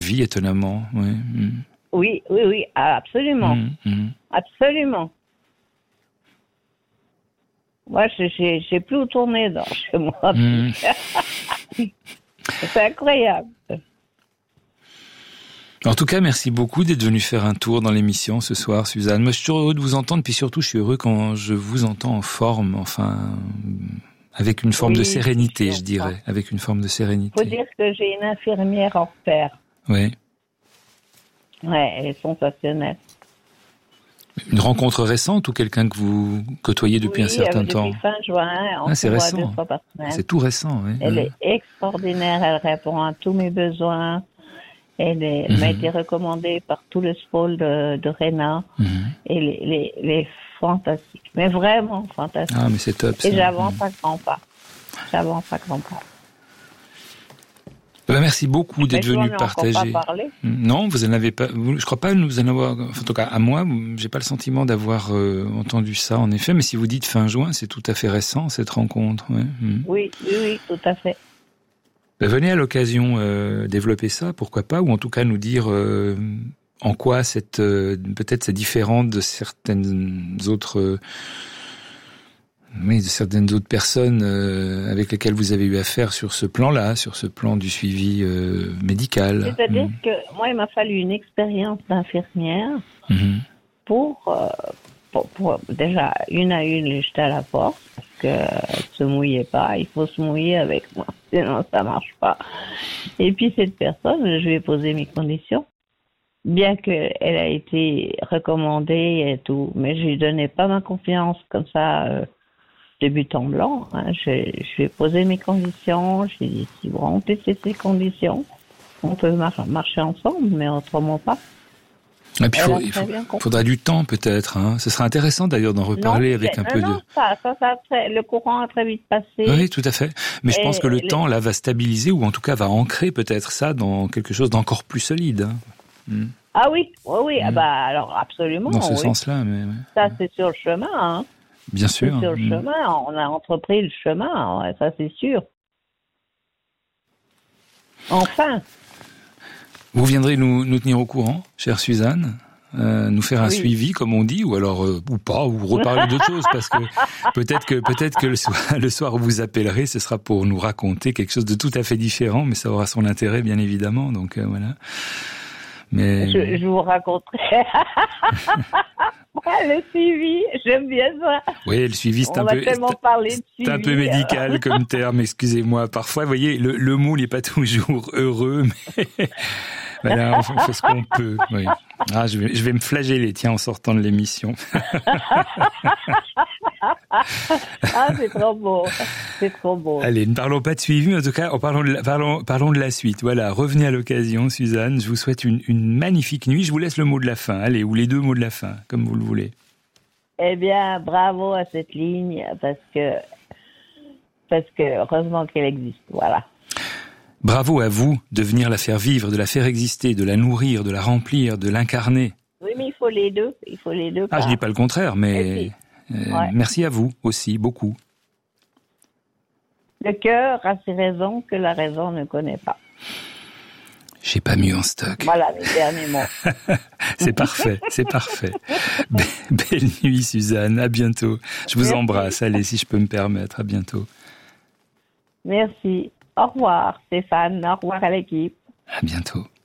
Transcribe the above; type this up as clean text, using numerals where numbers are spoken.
vie, étonnamment. Oui, Oui, absolument. Absolument. Moi, j'ai plus où tourner chez moi. C'est incroyable. En tout cas, merci beaucoup d'être venu faire un tour dans l'émission ce soir, Suzanne. Moi, je suis toujours heureux de vous entendre, puis surtout, je suis heureux quand je vous entends en forme, enfin, avec une forme de sérénité, je dirais, avec une forme de sérénité. Faut dire que j'ai une infirmière hors pair. Oui. Ouais, elle est sensationnelle. Une rencontre récente ou quelqu'un que vous côtoyez depuis un certain temps? Depuis fin juin, on c'est se voit récent. 2 fois par semaine. C'est tout récent, oui. Elle est extraordinaire, elle répond à tous mes besoins. Elle m'a été recommandée par tout le SPOL de Réna. Elle est fantastique, mais vraiment fantastique. Ah, mais c'est top. Et j'avance à grands pas. Merci beaucoup d'être venu partager. Pas parlé. Non, vous en avez pas. Je crois pas nous en avoir. En tout cas, à moi, j'ai pas le sentiment d'avoir entendu ça en effet. Mais si vous dites fin juin, c'est tout à fait récent cette rencontre. Oui, tout à fait. Venez à l'occasion développer ça, pourquoi pas, ou en tout cas nous dire en quoi peut-être c'est différent de certaines autres. De certaines autres personnes avec lesquelles vous avez eu affaire sur ce plan-là, sur ce plan du suivi médical. C'est-à-dire que moi, il m'a fallu une expérience d'infirmière pour déjà, une à une, jeter à la porte, parce qu'elle se mouillait pas. Il faut se mouiller avec moi, sinon ça marche pas. Et puis cette personne, je lui ai posé mes conditions, bien qu'elle a été recommandée et tout, mais je lui donnais pas ma confiance comme ça. De but en blanc, je lui ai posé mes conditions, je lui ai dit, si vous remplissez ces conditions, on peut marcher ensemble, mais autrement pas. Et puis il faudra du temps peut-être. Ce sera intéressant d'ailleurs d'en reparler avec un peu de... Le courant a très vite passé. Oui, tout à fait. Mais je pense que le temps là va stabiliser, ou en tout cas va ancrer peut-être ça dans quelque chose d'encore plus solide. Ah oui. Alors absolument. Dans ce sens-là. Mais... Ça c'est sur le chemin. Bien sûr. Sur le chemin, on a entrepris le chemin, ça c'est sûr. Enfin. Vous viendrez nous tenir au courant, chère Suzanne, nous faire un suivi, comme on dit, ou alors ou pas, ou reparler d'autres choses, parce que peut-être que le soir où vous appellerez, ce sera pour nous raconter quelque chose de tout à fait différent, mais ça aura son intérêt, bien évidemment. Donc voilà. Mais je vous raconterai. Le suivi, j'aime bien ça. Oui, le suivi, c'est un peu médical comme terme, excusez-moi. Parfois, vous voyez, le mot n'est pas toujours heureux, mais voilà, on fait ce qu'on peut. Oui. Ah, je vais me flageller, tiens, en sortant de l'émission. C'est trop beau. C'est trop beau. Allez, ne parlons pas de suivi, mais en tout cas, parlons de la suite. Voilà, revenez à l'occasion, Suzanne. Je vous souhaite une magnifique nuit. Je vous laisse le mot de la fin. Allez, ou les 2 mots de la fin, comme vous le voulez. Eh bien, bravo à cette ligne, parce que heureusement qu'elle existe. Voilà. Bravo à vous de venir la faire vivre, de la faire exister, de la nourrir, de la remplir, de l'incarner. Oui, mais il faut les deux. Je dis pas le contraire, mais merci à vous aussi, beaucoup. Le cœur a ses raisons que la raison ne connaît pas. J'ai pas mieux en stock. Voilà mes derniers mots. C'est parfait. Belle nuit, Suzanne. À bientôt. Je vous embrasse. Allez, si je peux me permettre. À bientôt. Merci. Au revoir, Stéphane. Au revoir à l'équipe. À bientôt.